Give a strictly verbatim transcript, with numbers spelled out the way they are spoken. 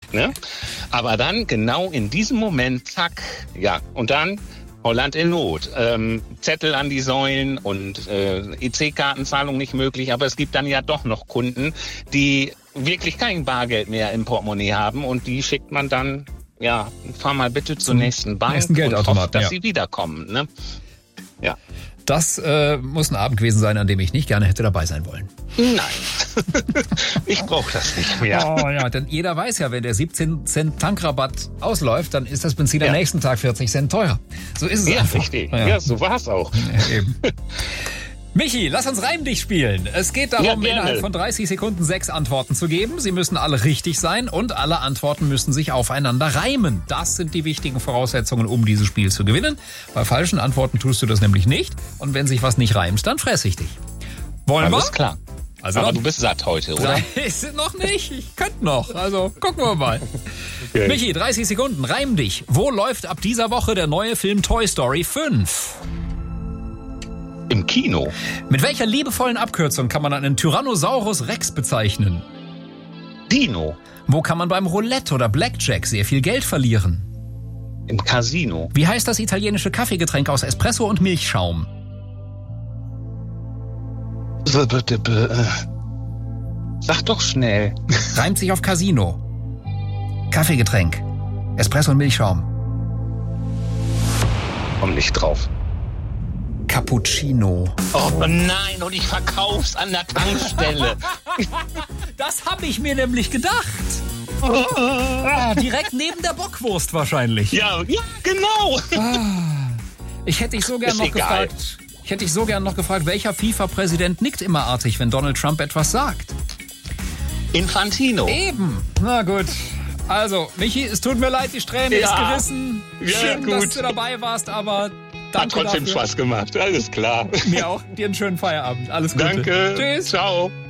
Ne? Aber dann genau in diesem Moment, zack, ja, und dann Holland in Not. Ähm, Zettel an die Säulen und äh, E C-Kartenzahlung nicht möglich. Aber es gibt dann ja doch noch Kunden, die wirklich kein Bargeld mehr im Portemonnaie haben und die schickt man dann, ja, fahr mal bitte zur nächsten Bank nächsten und hofft, dass ja. sie wiederkommen. Ne? Ja. Das äh, muss ein Abend gewesen sein, an dem ich nicht gerne hätte dabei sein wollen. Nein, ich brauche das nicht mehr. Oh ja, denn jeder weiß ja, wenn der siebzehn Cent Tankrabatt ausläuft, dann ist das Benzin ja. am nächsten Tag vierzig Cent teurer. So ist es ja, einfach. Richtig. Ja. ja, so war es auch. Ja, eben. Michi, lass uns Reim dich spielen. Es geht darum, ja, innerhalb von dreißig Sekunden sechs Antworten zu geben. Sie müssen alle richtig sein und alle Antworten müssen sich aufeinander reimen. Das sind die wichtigen Voraussetzungen, um dieses Spiel zu gewinnen. Bei falschen Antworten tust du das nämlich nicht. Und wenn sich was nicht reimt, dann fress ich dich. Wollen wir? Alles klar. Also aber du bist satt heute, oder? Ist noch nicht. Ich könnte noch. Also gucken wir mal. Okay. Michi, dreißig Sekunden. Reim dich. Wo läuft ab dieser Woche der neue Film Toy Story fünf? Im Kino. Mit welcher liebevollen Abkürzung kann man einen Tyrannosaurus Rex bezeichnen? Dino. Wo kann man beim Roulette oder Blackjack sehr viel Geld verlieren? Im Casino. Wie heißt das italienische Kaffeegetränk aus Espresso und Milchschaum? Sag doch schnell. Reimt sich auf Casino. Kaffeegetränk. Espresso und Milchschaum. Komm nicht drauf. Cappuccino. Oh nein, und ich verkauf's an der Tankstelle. Das habe ich mir nämlich gedacht. Ah, direkt neben der Bockwurst wahrscheinlich. Ja, ja, genau. Ah, ich hätte dich so gern Ist noch egal. gefragt. Ich hätte dich so gern noch gefragt, welcher FIFA-Präsident nickt immer artig, wenn Donald Trump etwas sagt? Infantino. Eben. Na gut. Also, Michi, es tut mir leid, die Strähne Ja. ist gerissen. Ja, Schön, gut. dass du dabei warst, aber danke Hat trotzdem dafür. Spaß gemacht, alles klar. Mir auch. Dir einen schönen Feierabend. Alles Gute. Danke. Tschüss. Ciao.